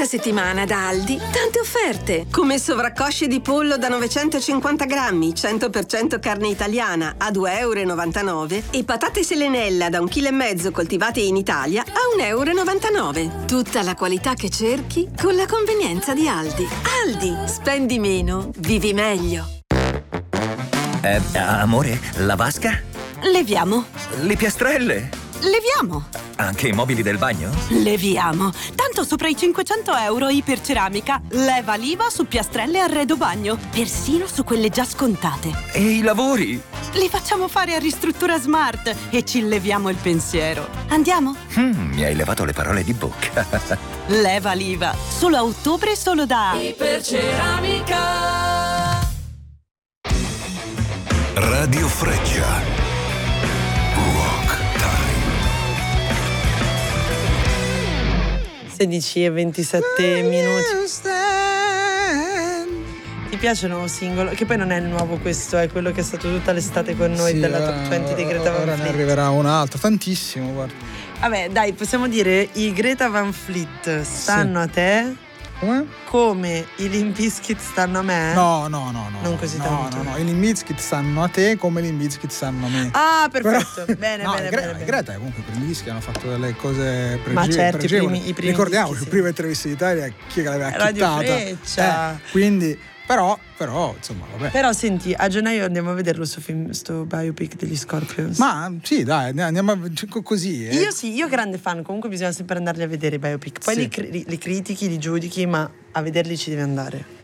Questa settimana da Aldi, tante offerte, come sovraccosce di pollo da 950 grammi, 100% carne italiana a 2,99 € e patate selenella da 1,5 kg coltivate in Italia a 1,99 €. Tutta la qualità che cerchi con la convenienza di Aldi. Aldi, spendi meno, vivi meglio. Amore, la vasca? Leviamo. Le piastrelle? Leviamo. Anche i mobili del bagno? Leviamo. Tanto sopra i 500 € Iperceramica. Leva l'IVA su piastrelle e arredo bagno. Persino su quelle già scontate. E i lavori? Li facciamo fare a Ristruttura Smart e ci leviamo il pensiero. Andiamo? Mi hai levato le parole di bocca. Leva l'IVA. Solo a ottobre, solo da Iperceramica. Radio Freccia. Rock Time. 16:27. Ti piace il nuovo singolo? Che poi non è il nuovo, questo è quello che è stato tutta l'estate con noi, sì, della Top 20 di Greta Van Fleet. Ora ne arriverà un altro, tantissimo, guarda. Vabbè, dai, possiamo dire i Greta Van Fleet stanno a te come i Limp Bizkit stanno a me? No. Non così tanto. No, i Limp Bizkit stanno a te come i Limp Bizkit stanno a me. Ah, perfetto. Però, bene. Greta comunque i primi dischi hanno fatto delle cose pregevoli. Ma certo, i primi ricordiamoci, dischi, le prime interviste d'Italia, chi è che l'aveva Radio chittata? Freccia. Quindi però insomma, vabbè. Però senti, a gennaio andiamo a vederlo sto biopic degli Scorpions. Ma sì, dai, andiamo così. Io grande fan, comunque bisogna sempre andarli a vedere i biopic. Poi li critichi, li giudichi, ma a vederli ci devi andare.